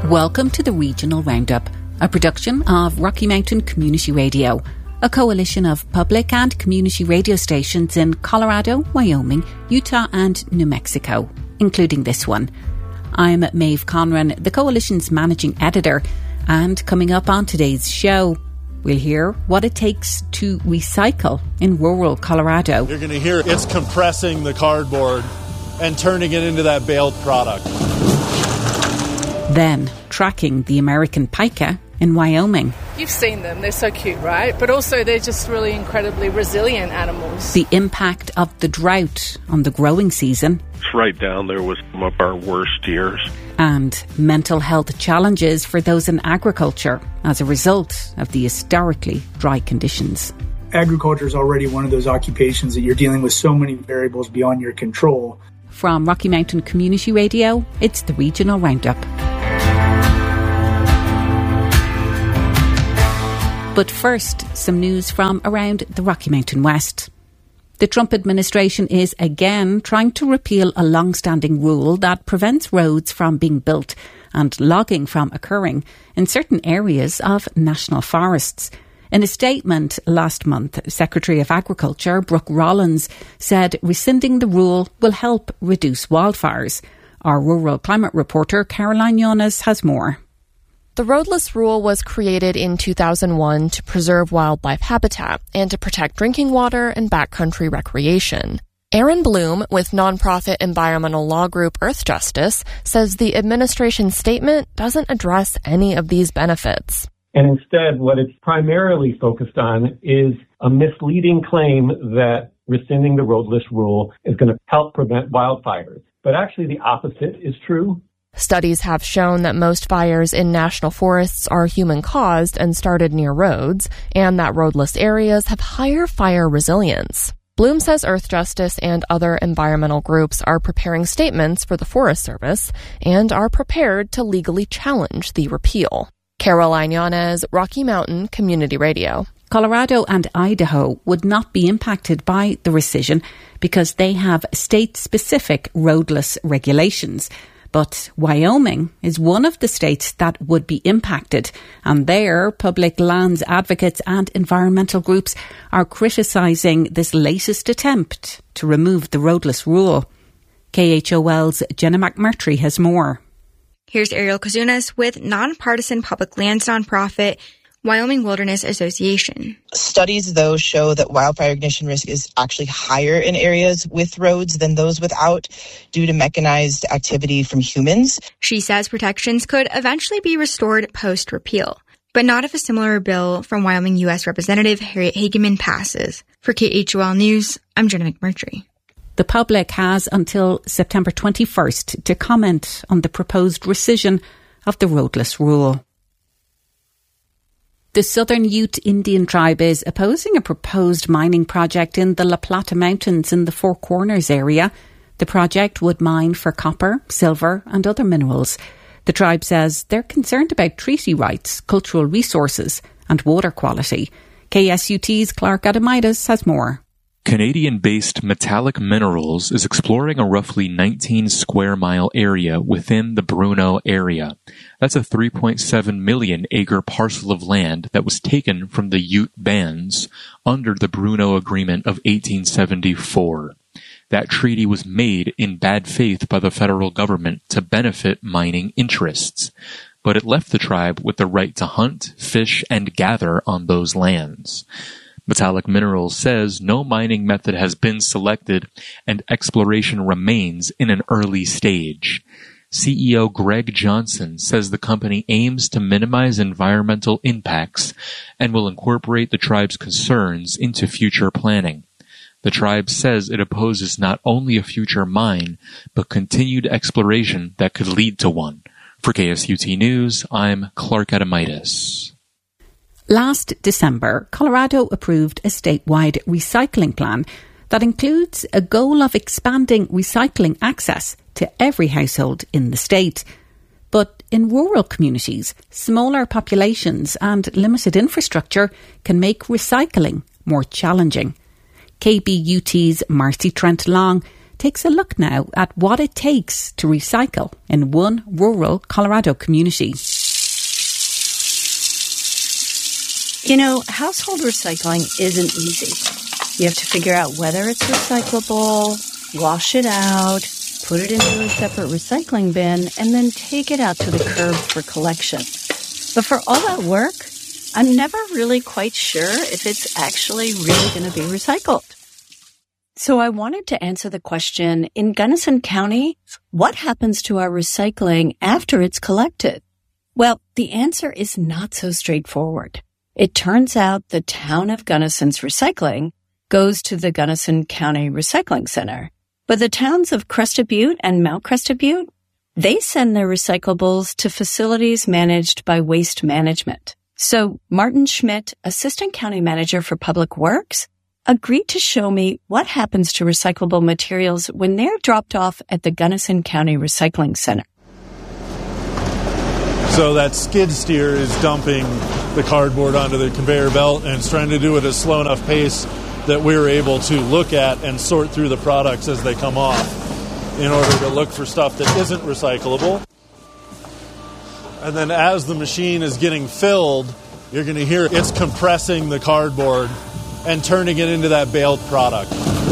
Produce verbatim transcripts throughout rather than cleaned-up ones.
Welcome to the Regional Roundup, a production of Rocky Mountain Community Radio, a coalition of public and community radio stations in Colorado, Wyoming, Utah and New Mexico, including this one. I'm Maeve Conran, the coalition's managing editor, and coming up on today's show, we'll hear what it takes to recycle in rural Colorado. You're going to hear it's compressing the cardboard and turning it into that baled product. Then, tracking the American pika in Wyoming. You've seen them, they're so cute, right? But also they're just really incredibly resilient animals. The impact of the drought on the growing season. It's right down there with some of our worst years. And mental health challenges for those in agriculture as a result of the historically dry conditions. Agriculture is already one of those occupations that you're dealing with so many variables beyond your control. From Rocky Mountain Community Radio, it's the Regional Roundup. But first, some news from around the Rocky Mountain West. The Trump administration is again trying to repeal a long-standing rule that prevents roads from being built and logging from occurring in certain areas of national forests. In a statement last month, Secretary of Agriculture Brooke Rollins said rescinding the rule will help reduce wildfires. Our rural climate reporter Caroline Yonas has more. The roadless rule was created in two thousand one to preserve wildlife habitat and to protect drinking water and backcountry recreation. Aaron Bloom, with nonprofit environmental law group Earth Justice, says the administration's statement doesn't address any of these benefits. And instead, what it's primarily focused on is a misleading claim that rescinding the roadless rule is going to help prevent wildfires. But actually, the opposite is true. Studies have shown that most fires in national forests are human-caused and started near roads, and that roadless areas have higher fire resilience. Bloom says Earth Justice and other environmental groups are preparing statements for the Forest Service and are prepared to legally challenge the repeal. Caroline Yanez, Rocky Mountain Community Radio. Colorado and Idaho would not be impacted by the rescission because they have state-specific roadless regulations. But Wyoming is one of the states that would be impacted, and there, public lands advocates and environmental groups are criticising this latest attempt to remove the roadless rule. K H O L's Jenna McMurtry has more. Here's Ariel Kazunas with nonpartisan public lands nonprofit Wyoming Wilderness Association. Studies, though, show that wildfire ignition risk is actually higher in areas with roads than those without due to mechanized activity from humans. She says protections could eventually be restored post-repeal, but not if a similar bill from Wyoming U S Representative Harriet Hageman passes. For K H O L News, I'm Jenna McMurtry. The public has until September twenty-first to comment on the proposed rescission of the roadless rule. The Southern Ute Indian tribe is opposing a proposed mining project in the La Plata Mountains in the Four Corners area. The project would mine for copper, silver and other minerals. The tribe says they're concerned about treaty rights, cultural resources and water quality. K S U T's Clark Adamidas has more. Canadian-based Metallic Minerals is exploring a roughly nineteen square mile area within the Bruneau area. That's a three point seven million acre parcel of land that was taken from the Ute bands under the Bruneau Agreement of eighteen seventy-four. That treaty was made in bad faith by the federal government to benefit mining interests, but it left the tribe with the right to hunt, fish, and gather on those lands. Metallic Minerals says no mining method has been selected and exploration remains in an early stage. C E O Greg Johnson says the company aims to minimize environmental impacts and will incorporate the tribe's concerns into future planning. The tribe says it opposes not only a future mine, but continued exploration that could lead to one. For K S U T News, I'm Clark Adamidas. Last December, Colorado approved a statewide recycling plan that includes a goal of expanding recycling access to every household in the state. But in rural communities, smaller populations and limited infrastructure can make recycling more challenging. K B U T's Marcy Trent Long takes a look now at what it takes to recycle in one rural Colorado community. You know, household recycling isn't easy. You have to figure out whether it's recyclable, wash it out, put it into a separate recycling bin, and then take it out to the curb for collection. But for all that work, I'm never really quite sure if it's actually really going to be recycled. So I wanted to answer the question, in Gunnison County, what happens to our recycling after it's collected? Well, the answer is not so straightforward. It turns out the town of Gunnison's recycling goes to the Gunnison County Recycling Center. But the towns of Crested Butte and Mount Crested Butte, they send their recyclables to facilities managed by Waste Management. So Martin Schmidt, Assistant County Manager for Public Works, agreed to show me what happens to recyclable materials when they're dropped off at the Gunnison County Recycling Center. So that skid steer is dumping the cardboard onto the conveyor belt, and it's trying to do it at a slow enough pace that we're able to look at and sort through the products as they come off in order to look for stuff that isn't recyclable. And then as the machine is getting filled, you're going to hear it's compressing the cardboard and turning it into that baled product.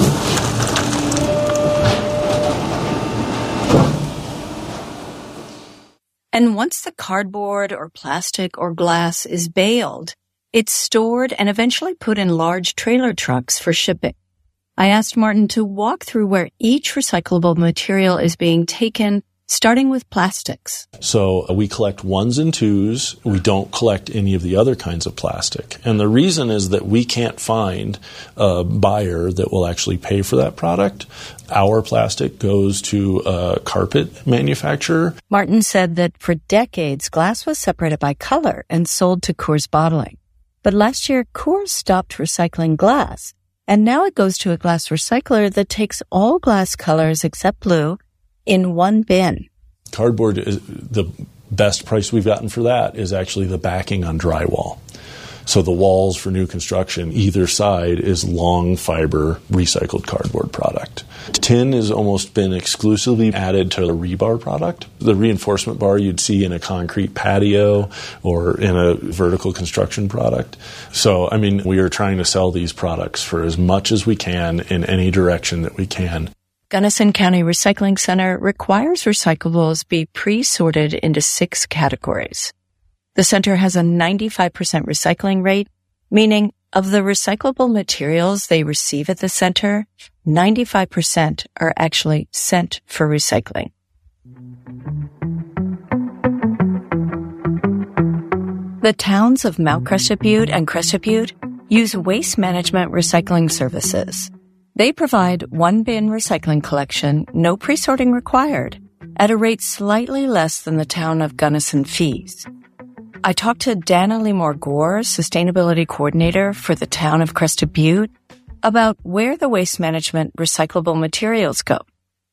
And once the cardboard or plastic or glass is baled, it's stored and eventually put in large trailer trucks for shipping. I asked Martin to walk through where each recyclable material is being taken, starting with plastics. So uh, we collect ones and twos. We don't collect any of the other kinds of plastic. And the reason is that we can't find a buyer that will actually pay for that product. Our plastic goes to a carpet manufacturer. Martin said that for decades, glass was separated by color and sold to Coors Bottling. But last year, Coors stopped recycling glass, and now it goes to a glass recycler that takes all glass colors except blue in one bin. Cardboard, is the best price we've gotten for that is actually the backing on drywall. So the walls for new construction, either side is long fiber recycled cardboard product. Tin has almost been exclusively added to the rebar product. The reinforcement bar you'd see in a concrete patio or in a vertical construction product. So, I mean, we are trying to sell these products for as much as we can in any direction that we can. Gunnison County Recycling Center requires recyclables be pre-sorted into six categories. The center has a ninety-five percent recycling rate, meaning of the recyclable materials they receive at the center, ninety-five percent are actually sent for recycling. The towns of Mount Crested Butte and Crested Butte use Waste Management Recycling Services. They provide one-bin recycling collection, no pre-sorting required, at a rate slightly less than the town of Gunnison fees. I talked to Dana Limor Gore, Sustainability Coordinator for the town of Crested Butte, about where the waste management recyclable materials go.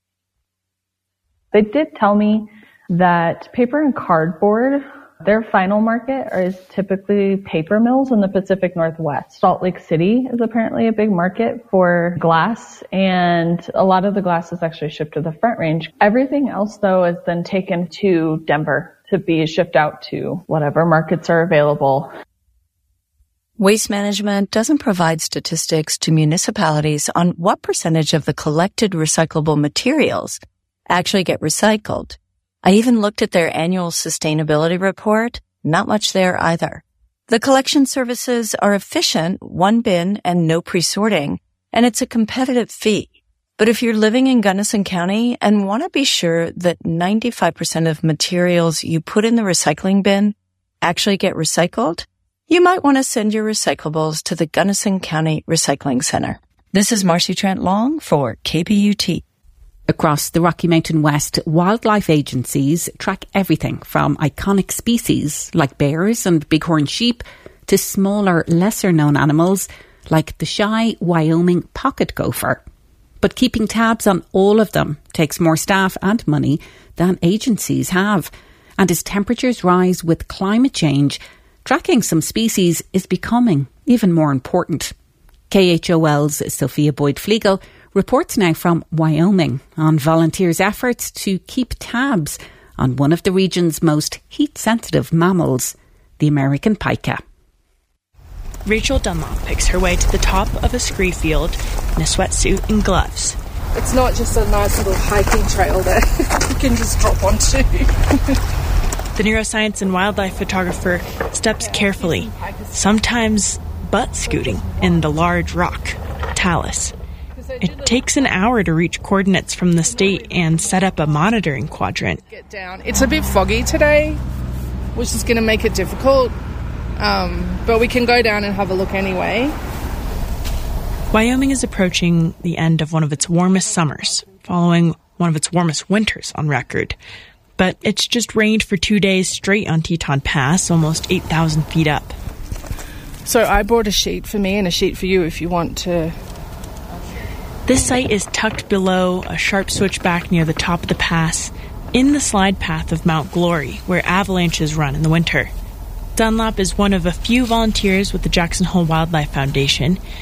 They did tell me that paper and cardboard, their final market is typically paper mills in the Pacific Northwest. Salt Lake City is apparently a big market for glass, and a lot of the glass is actually shipped to the Front Range. Everything else, though, is then taken to Denver to be shipped out to whatever markets are available. Waste Management doesn't provide statistics to municipalities on what percentage of the collected recyclable materials actually get recycled. I even looked at their annual sustainability report. Not much there either. The collection services are efficient, one bin and no pre-sorting, and it's a competitive fee. But if you're living in Gunnison County and want to be sure that ninety-five percent of materials you put in the recycling bin actually get recycled, you might want to send your recyclables to the Gunnison County Recycling Center. This is Marcy Trent Long for K P U T. Across the Rocky Mountain West, wildlife agencies track everything from iconic species like bears and bighorn sheep to smaller, lesser-known animals like the shy Wyoming pocket gopher. But keeping tabs on all of them takes more staff and money than agencies have. And as temperatures rise with climate change, tracking some species is becoming even more important. K H O L's Sophia Boyd-Flegel Reports now from Wyoming on volunteers' efforts to keep tabs on one of the region's most heat-sensitive mammals, the American pika. Rachel Dunlop picks her way to the top of a scree field in a sweatsuit and gloves. It's not just a nice little hiking trail that you can just drop onto. The neuroscience and wildlife photographer steps carefully, sometimes butt scooting in the large rock, talus. It takes an hour to reach coordinates from the state and set up a monitoring quadrant. Get down. It's a bit foggy today, which is going to make it difficult, um, but we can go down and have a look anyway. Wyoming is approaching the end of one of its warmest summers, following one of its warmest winters on record. But it's just rained for two days straight on Teton Pass, almost eight thousand feet up. So I brought a sheet for me and a sheet for you if you want to. This site is tucked below a sharp switchback near the top of the pass, in the slide path of Mount Glory, where avalanches run in the winter. Dunlop is one of a few volunteers with the Jackson Hole Wildlife Foundation.